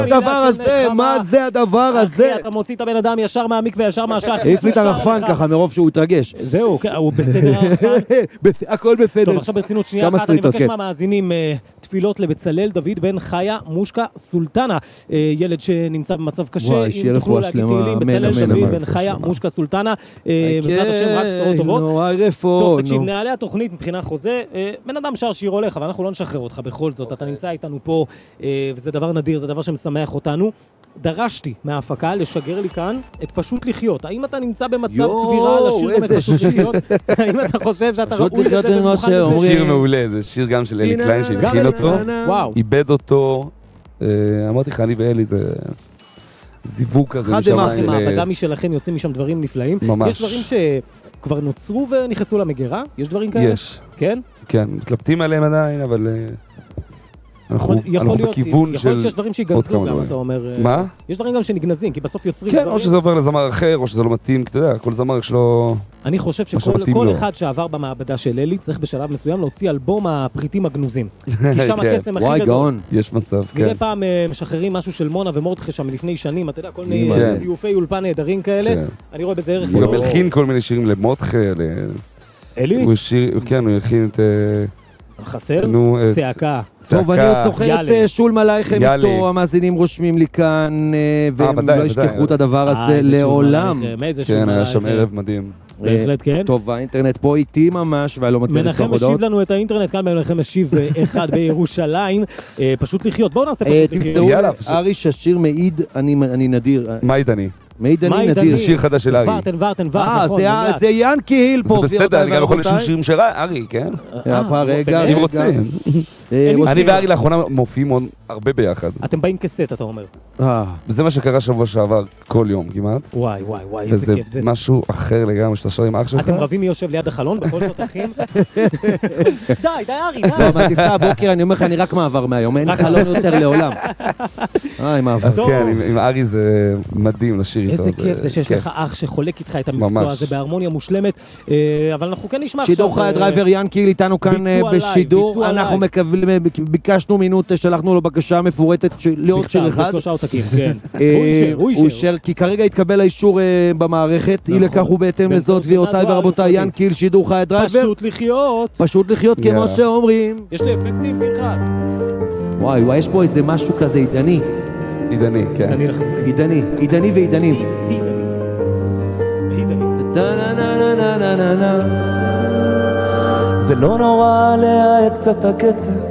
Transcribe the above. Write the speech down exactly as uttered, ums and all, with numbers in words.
הדבר הזה, מה זה הדבר הזה? אתה מוציא את הבן אדם ישר מהמיק וישר מהשח. העיף לי את הרחפן ככה מרוב שהוא התרגש. זהו, הוא בסדר הרחפן. הכל בסדר. טוב, עכשיו ברצינות שנייה אחת, אני מבקש מהמאזינים תפילות לבצלאל דוד בן חיה מושקה סולטנה, ילד שנמצא במצב קשה, אם תוכלו להגיד תהילים, בצלאל דוד בן חיה מושקה סולטנה, בעזרת השם רק בשורות טובות. נורא רפו. טוב, תקשיב, נעלי התוכנית מבחינה חוזה, בן אדם שר שיר הולך, אבל אנחנו לא נשחרר אותך בכל זאת, אתה נמצא איתנו פה, וזה דבר נדיר, זה דבר שמשמח אותנו. דרשתי מההפקה לשגר לי כאן את פשוט לחיות. האם אתה נמצא במצב צבירה לשיר גם את פשוט לחיות? האם אתה חושב שאתה ראוי לזה ומוכן לזה? זה שיר מעולה, זה שיר גם של אלי קליין שהלחין אותו, איבד אותו, אמרתי לך, אני ואלי זה זיווג כזה. אחד עם העבדה משלכם יוצאים משם דברים נפלאים. ממש. יש דברים שכבר נוצרו ונכנסו למגירה? יש דברים כאלה? יש. כן? כן, מתלבטים עליהם עדיין, אבל אנחנו בכיוון של... יכול להיות שיש דברים שיגנזו גם, אתה אומר... מה? יש דברים גם שנגנזים, כי בסוף יוצרים... כן, או שזה עובר לזמר אחר, או שזה לא מתאים, אתה יודע, כל זמר יש לו... אני חושב שכל אחד שעבר במעבדה של אלי צריך בשלב מסוים להוציא אלבום הפריטים הגנוזים. כי שם הקסם הכי גדול. גאון. יש מצב, כן. מדי פעם משחררים משהו של מונה ומורדכי שם לפני שנים, אתה יודע, כל מיני סיופי אולפן נהדרים כאלה. אני רואה בזה ערך... הוא גם הלחין כל מיני שירים למורדכי. אלי? כן, הוא הלחין את... חסר? צעקה. טוב, אני עוד זוכר את שול מלייכם איתו, המאזינים רושמים לי כאן, והם לא ישכחו את הדבר הזה לעולם. כן, היה שם ערב מדהים. בהחלט כן. טוב, האינטרנט פה איתי ממש, ואני לא מצליח לפתוח מנחם הודעות. משיב לנו את האינטרנט, כאן מנחם משיב אחד בירושלים. פשוט לחיות, בואו נעשה פשוט לחיות. תמסרו, ארי ששיר מעיד, אני נדיר. מה עיד אני? מעיד אני נדיר. זה שיר חדש של ארי. ורטן, ורטן, ורטן, נכון. אה, זה ינקי היל פה. זה בסדר, אני גם יכול לשיר שירים של ארי, כן? רגע, אם רוצים. אני וארי לאחרונה מופיעים הרבה ביחד. אתם באים כסט, אתה אומר. וזה מה שקרה שבוע שעבר כל יום כמעט. וואי, וואי, וואי, איזה כיף זה. וזה משהו אחר לגמרי שאתה שר עם אח שלך. אתם רבים מי יושב ליד החלון, בכל זאת אחים? די, די, ארי, די. לא, מהטיסה הבוקר אני אומר לך, אני רק מעבר מהיום, אין חלון יותר לעולם. אה, מעבר. אז כן, עם ארי זה מדהים לשיר איתו. איזה כיף זה שיש לך אח שחולק איתך את המקצוע הזה בהרמוניה מושלמת, אבל אנחנו כן נשמע עכשיו... שידור חי דרייבר ינקי איתנו כאן בשידור, אנחנו ביקשנו מינוט, שלחנו לו בקשה מפורטת לעוד שיר אחד. בשלושה עותקים, כן. הוא אישר, כי כרגע התקבל האישור במערכת, אי לכך ובהתאם לזאת, גבירותיי ורבותיי, ינקי שידור חי דרייבר. פשוט לחיות. פשוט לחיות כמו שאומרים. יש לי אפקטים, פנחס. וואי, וואי, יש פה איזה משהו כזה עידני. עידני, כן. עידני לחלוטין. עידני, עידני ועידנים. זה לא נורא להאט קצת הקצב,